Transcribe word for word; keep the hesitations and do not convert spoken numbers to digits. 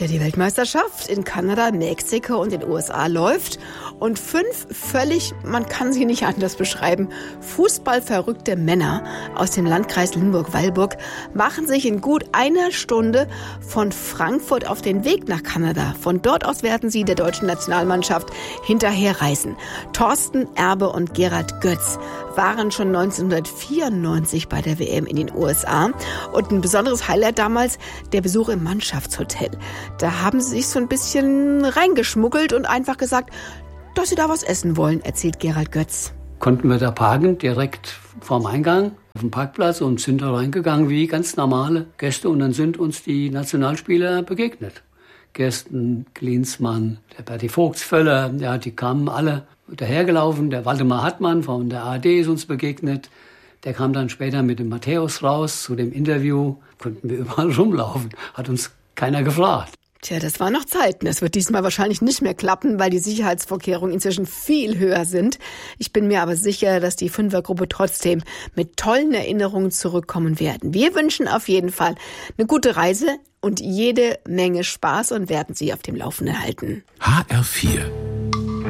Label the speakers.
Speaker 1: Ja, die Weltmeisterschaft in Kanada, Mexiko und den U S A läuft. Und fünf völlig, man kann sie nicht anders beschreiben, fußballverrückte Männer aus dem Landkreis Limburg-Weilburg machen sich in gut einer Stunde von Frankfurt auf den Weg nach Kanada. Von dort aus werden sie der deutschen Nationalmannschaft hinterherreisen. Thorsten Erbe und Gerald Götz waren schon neunzehnhundertvierundneunzig bei der W M in den U S A. Und ein besonderes Highlight damals, der Besuch im Mannschaftshotel. Da haben sie sich so ein bisschen reingeschmuggelt und einfach gesagt, dass sie da was essen wollen, erzählt Gerald Götz.
Speaker 2: Konnten wir da parken, direkt vorm Eingang auf dem Parkplatz und sind da reingegangen wie ganz normale Gäste. Und dann sind uns die Nationalspieler begegnet. Gersten, Klinsmann, der Berti Vogtsvöller, ja, die kamen alle dahergelaufen. Der Waldemar Hartmann von der A R D ist uns begegnet. Der kam dann später mit dem Matthäus raus zu dem Interview. Konnten wir überall rumlaufen, hat uns keiner gefragt.
Speaker 1: Tja, das waren noch Zeiten. Das wird diesmal wahrscheinlich nicht mehr klappen, weil die Sicherheitsvorkehrungen inzwischen viel höher sind. Ich bin mir aber sicher, dass die Fünfergruppe trotzdem mit tollen Erinnerungen zurückkommen werden. Wir wünschen auf jeden Fall eine gute Reise und jede Menge Spaß und werden Sie auf dem Laufenden halten.
Speaker 3: H R vier